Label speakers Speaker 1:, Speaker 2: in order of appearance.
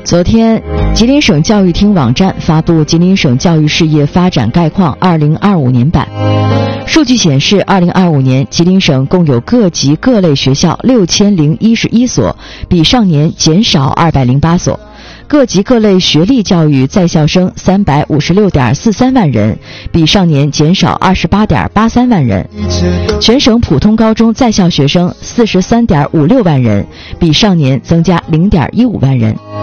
Speaker 1: 昨天，吉林省教育厅网站发布吉林省教育事业发展概况2025年版。数据显示，2025年吉林省共有各级各类学校6011所，比上年减少208所。各级各类学历教育在校生356.43万人，比上年减少28.83万人。全省普通高中在校学生43.56万人，比上年增加0.15万人。